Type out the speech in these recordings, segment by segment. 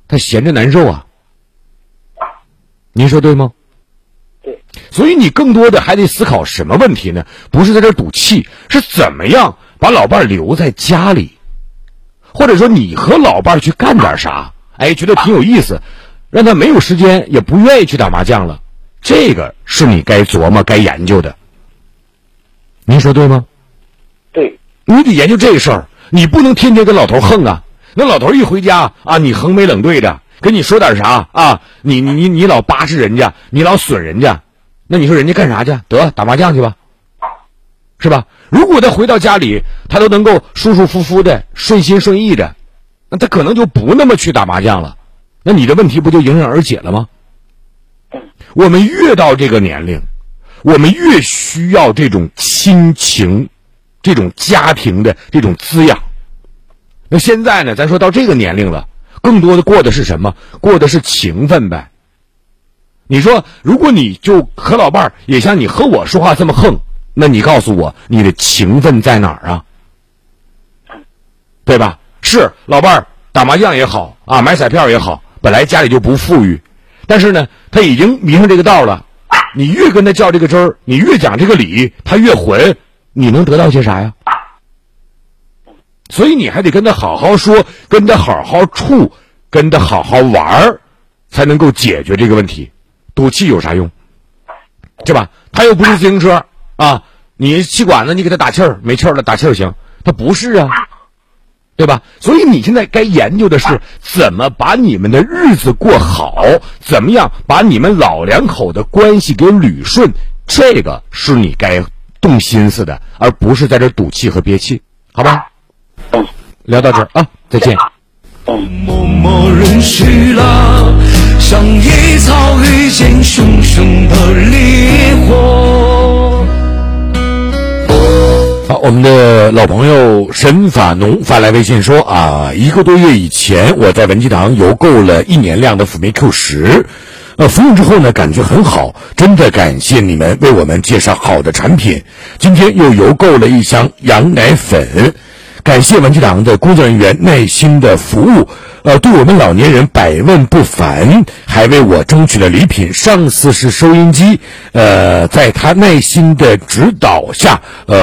他闲着难受啊。您说对吗？ 对。 所以你更多的还得思考什么问题呢？不是在这赌气，是怎么样把老伴留在家里，或者说你和老伴去干点啥，哎，觉得挺有意思，让他没有时间也不愿意去打麻将了，这个是你该琢磨该研究的。您说对吗？ 对。 你得研究这事儿，你不能天天跟老头横啊。那老头一回家啊，你横眉冷对的跟你说点啥啊，你老巴适人家，你老损人家，那你说人家干啥去？得打麻将去吧，是吧？如果他回到家里他都能够舒舒服服的顺心顺意的，那他可能就不那么去打麻将了，那你的问题不就迎刃而解了吗？我们越到这个年龄，我们越需要这种亲情，这种家庭的这种滋养。那现在呢，咱说到这个年龄了，更多的过的是什么？过的是情分呗。你说如果你就和老伴儿也像你和我说话这么横，那你告诉我你的情分在哪儿啊？对吧？是老伴儿打麻将也好啊，买彩票也好，本来家里就不富裕，但是呢他已经迷上这个道了，你越跟他较这个真儿，你越讲这个理，他越混，你能得到些啥呀？所以你还得跟他好好说，跟他好好处，跟他好好玩，才能够解决这个问题。赌气有啥用？是吧？他又不是自行车啊，你气管子你给他打气儿，没气儿了打气儿行，他不是啊，对吧？所以你现在该研究的是怎么把你们的日子过好，怎么样把你们老两口的关系给捋顺，这个是你该动心思的，而不是在这赌气和憋气，好吧？聊到这儿啊，再见。 默默人去了，像野草遇见熊熊的烈火。 好，我们的老朋友沈法农发来微信说啊，1个多月以前我在文吉堂邮购了1年量的辅酶 Q10，服用之后呢感觉很好，真的感谢你们为我们介绍好的产品。今天又邮购了1箱羊奶粉。感谢文吉堂的工作人员耐心的服务，对我们老年人百问不烦，还为我争取了礼品上4式收音机。在他耐心的指导下，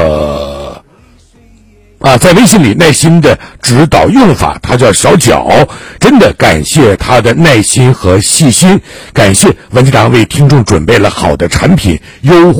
在微信里耐心的指导用法，他叫小脚，真的感谢他的耐心和细心，感谢文吉堂为听众准备了好的产品优惠。